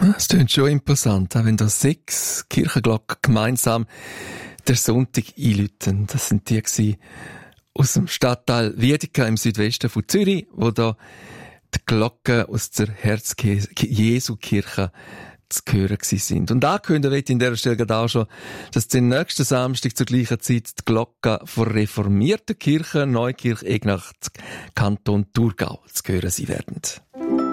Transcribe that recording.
Es klingt schon imposant, wenn da 6 Kirchenglocken gemeinsam der Sonntag einläuten. Das sind die gewesen aus dem Stadtteil Wiedeke im Südwesten von Zürich, wo da die Glocken aus der Herz-Jesu-Kirche zu hören sind. Und angekündigt wird in dieser Stelle gerade auch schon, dass den nächsten Samstag zur gleichen Zeit die Glocken von reformierter Kirche, Neukirch Egnacht, Kanton Thurgau zu hören sein werden.